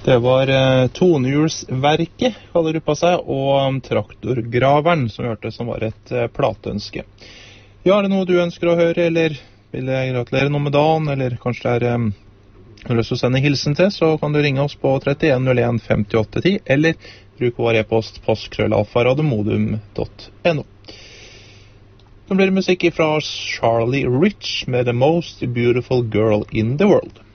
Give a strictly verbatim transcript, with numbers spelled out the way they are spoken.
Det var eh, Tonehjulsverket, kaller gruppa seg, og Traktorgraveren, som vi hørte, som var et eh, plateønske. Ja, er det noe du ønsker å høre, eller vil jeg gratulere noe med dagen, eller kanskje det er eh, du har lyst til å sende hilsen til, så kan du ringe oss på trettien null en femtiåtte ti, eller bruk vår e-post postkrøllalfa radiomodum punktum no. Nå blir det musikk fra Charlie Rich med The Most Beautiful Girl in the World.